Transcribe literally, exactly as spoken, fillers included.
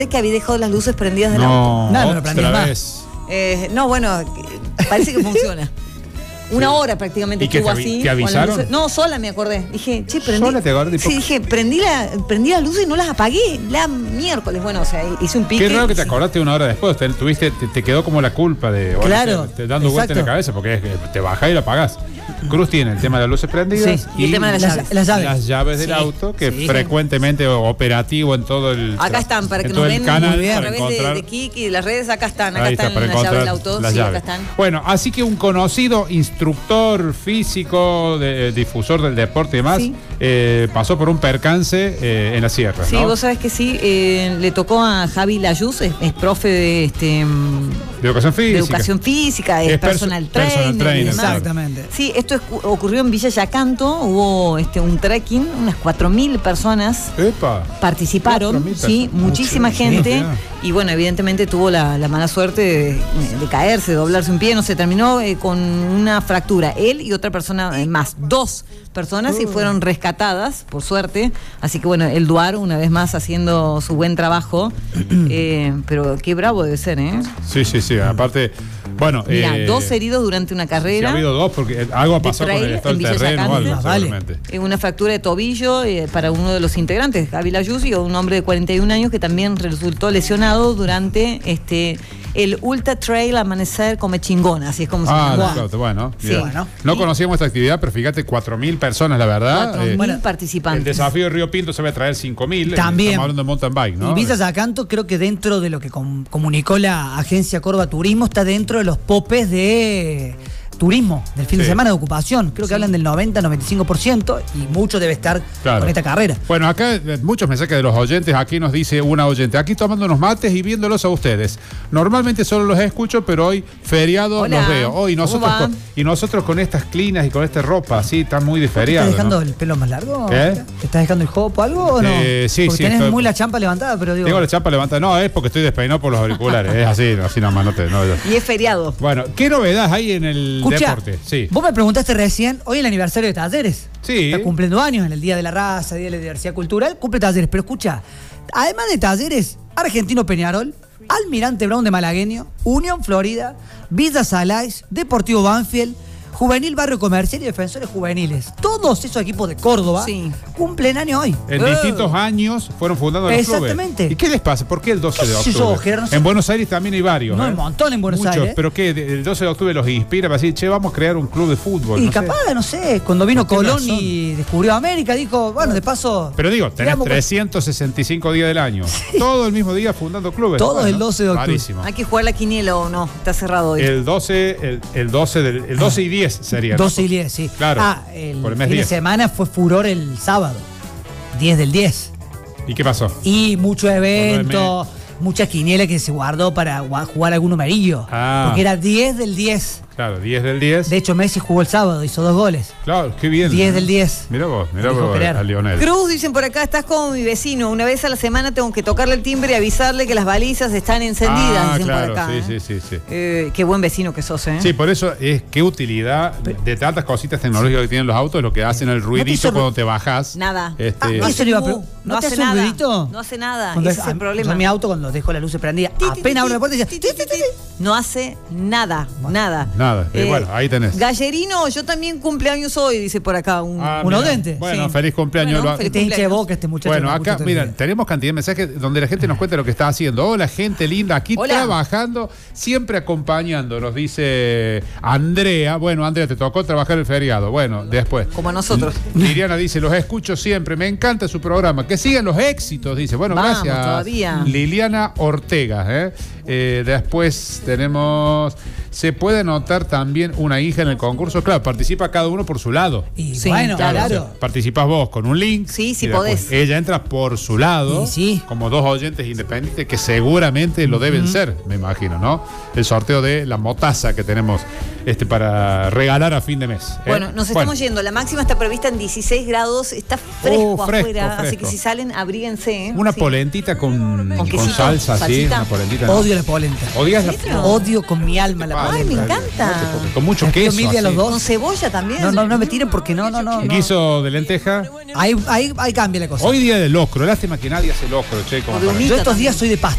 que había dejado las luces prendidas del no, auto. No, no lo prendías más. Eh, no, bueno, parece que funciona. Una sí. hora prácticamente estuvo así. ¿Te avisaron? No, sola me acordé. Dije, che, prendí. ¿Sola te acordé? Sí, dije, prendí, la, prendí las luces y no las apagué. La miércoles, bueno, o sea, hice un pique. Qué raro que te acordaste una hora después. Te, tuviste, te, te quedó como la culpa de. Bueno, claro. Te, te dando vuelta en la cabeza porque es que te bajás y la apagás. Cruz tiene el tema de las luces prendidas sí, y, y el tema de las, las llaves. Las llaves, las llaves del sí, auto, que sí. frecuentemente operativo en todo el. Acá están, para que nos ven canal, muy bien. Para a través encontrar... de, de Kiki y de las redes, acá están, acá está, están las llaves del auto. Sí, llaves. Acá están. Bueno, así que un conocido instructor físico, de, eh, difusor del deporte y demás, sí. eh, pasó por un percance eh, en la sierra. Sí, ¿no? vos sabés que sí, eh, le tocó a Javi Layuz, es, es profe de este de educación física. De educación física, es, es personal, perso trainer, personal trainer. Exactamente. Sí, esto es, ocurrió en Villa Yacanto, hubo este un trekking, unas cuatro mil personas Epa, participaron, sí, personas. muchísima Mucho, gente, sí, y bueno, evidentemente tuvo la, la mala suerte de, de caerse, de doblarse un pie, no sé, terminó eh, con una fractura, él y otra persona eh, más, dos personas uh. y fueron rescatadas, por suerte, así que bueno, el Duar una vez más haciendo su buen trabajo, eh, pero qué bravo debe ser, ¿eh? Sí, sí, sí, aparte... Bueno, Mirá, eh, dos heridos durante una carrera. Sí, ha habido dos porque algo ha pasado con el estado del terreno o algo, seguramente. Una fractura de tobillo eh, para uno de los integrantes, Javi Layuz, y un hombre de cuarenta y un años que también resultó lesionado durante este el Ultra Trail Amanecer Come Chingón, así es como se ah, llama. Claro, bueno, sí. bueno. No conocíamos esta actividad, pero fíjate, cuatro mil personas, la verdad. cuatro mil eh, bueno, participantes. El desafío de Río Pinto se va a traer cinco mil. También. Estamos hablando de mountain bike, ¿no? Y Villa Yacanto, creo que dentro de lo que com comunicó la agencia Córdoba Turismo, está dentro de los popes de turismo del fin sí. de semana de ocupación. Creo que sí. hablan del noventa, noventa y cinco por ciento y mucho debe estar claro. con esta carrera. Bueno, acá muchos mensajes de los oyentes. Aquí nos dice una oyente, aquí tomando unos mates y viéndolos a ustedes. Normalmente solo los escucho, pero hoy feriado Hola. los veo. Oh, y, nosotros con, y nosotros con estas clinas y con esta ropa, así, está muy de feriado. ¿Te estás dejando ¿no? el pelo más largo? ¿Eh? ¿Te estás dejando el jopo o algo o no? Eh, sí, porque sí. tenés estoy... muy la champa levantada, pero digo... Tengo la champa levantada. No, es porque estoy despeinado por los auriculares. Es así, así nomás, no te... No, yo. Y es feriado. Bueno, ¿qué novedad hay en el Escucha, deporte? Sí. Vos me preguntaste recién, hoy el aniversario de Talleres. Sí. Está cumpliendo años, en el Día de la Raza, Día de la Diversidad Cultural, cumple Talleres. Pero escucha, además de Talleres, Argentino Peñarol, Almirante Brown de Malagueño, Unión Florida, Villa Salais, Deportivo Banfield, Juvenil Barrio Comercial y Defensores Juveniles. Todos esos equipos de Córdoba sí. cumplen año hoy. En uh. distintos años fueron fundando los Exactamente. clubes. ¿Y qué les pasa? ¿Por qué el doce de octubre? Yo, Gerardo, no sé. En Buenos Aires también hay varios. No, ¿eh? hay un montón en Buenos Muchos, Aires. ¿Pero qué? El doce de octubre los inspira para decir, che, vamos a crear un club de fútbol. Y no capaz, sé. no sé, cuando vino Colón y descubrió América, dijo, bueno, de paso... Pero digo, tenés trescientos sesenta y cinco días del año. Sí. Todo el mismo día fundando clubes. Todo bueno, el doce de octubre. Rarísimo. Hay que jugar la quiniela o no, está cerrado hoy. El doce, el, el doce, del, el doce y diez sería. doce y diez, sí. Claro. Ah, el, por el mes fin diez. de semana fue furor el sábado, diez del diez. ¿Y qué pasó? Y mucho evento, mucha quiniela que se guardó para jugar algún numerillo. Ah. Porque era diez del diez. Claro, diez del diez. De hecho, Messi jugó el sábado, hizo dos goles. Claro, qué bien. diez del diez. Mirá vos, mirá vos a Lionel. Cruz, dicen por acá, estás como mi vecino. Una vez a la semana tengo que tocarle el timbre y avisarle que las balizas están encendidas, ah, dicen claro, por acá. Sí, ¿eh? sí, sí, sí. Eh, qué buen vecino que sos, ¿eh? Sí, por eso es qué utilidad de tantas cositas tecnológicas que tienen los autos, lo que hacen el ruidito ¿No cuando te bajás. Nada. Este... Ah, no, eso hace, iba a uh, ¿No, no te hace hace nada. un ruidito? No hace nada. Cuando Ese es el problema. Yo mi auto cuando dejo las luces prendidas, apenas abro la puerta y dice, no hace nada, nada. Nada. Eh, bueno, ahí tenés. Gallerino, yo también cumpleaños hoy, dice por acá un, ah, un odente. Bueno, sí. feliz cumpleaños. Bueno, feliz te hinche de boca este muchacho. Bueno, acá, mira, tenemos cantidad de mensajes donde la gente nos cuenta lo que está haciendo. Hola, gente linda, aquí Hola. trabajando, siempre acompañando, nos dice Andrea. Bueno, Andrea, te tocó trabajar el feriado. Bueno, después. Como a nosotros. Liliana dice, los escucho siempre, me encanta su programa. Que sigan los éxitos, dice. Bueno, Vamos, gracias. Todavía. Liliana Ortega, ¿eh? Eh, después tenemos... Se puede anotar también una hija en el concurso. Claro, participa cada uno por su lado. Y sí, bueno, claro. claro. O sea, participás vos con un link. Sí, sí podés. Ella entra por su lado, sí. como dos oyentes independientes que seguramente lo deben uh-huh. ser, me imagino, ¿no? El sorteo de la motaza que tenemos este, para regalar a fin de mes. ¿eh? Bueno, nos estamos bueno. yendo. La máxima está prevista en dieciséis grados. Está fresco, oh, fresco afuera. Fresco. Así que si salen, abríguense. ¿eh? Una sí. polentita con, con, con salsa, sí. Una polentita. ¿no? Odio la polenta. ¿Odias la polenta? Odio con mi alma la polenta. Ay, me encanta. Con mucho queso. Los dos. Con cebolla también. No, no, no me tiren porque no, no, no. Guiso de lenteja. Ahí, ahí, ahí cambia la cosa. Hoy día de locro. Lástima que nadie hace locro, che. Como Yo estos días soy de pasta.